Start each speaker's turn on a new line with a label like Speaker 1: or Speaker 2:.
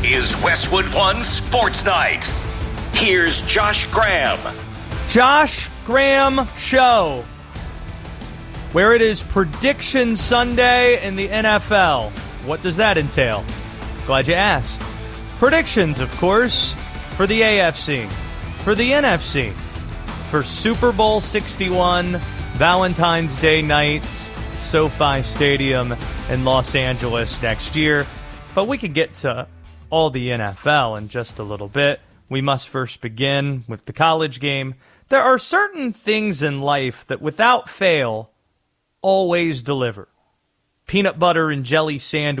Speaker 1: is Westwood One Sports Night. Here's Josh Graham.
Speaker 2: Josh Graham Show, where it is Prediction Sunday in the NFL. What does that entail? Glad you asked. Predictions, of course, for the AFC, for the NFC, for Super Bowl 61, Valentine's Day night, SoFi Stadium in Los Angeles next year. But we could get to all the NFL in just a little bit. We must first begin with the college game. There are certain things in life that without fail always deliver. Peanut butter and jelly sandwich.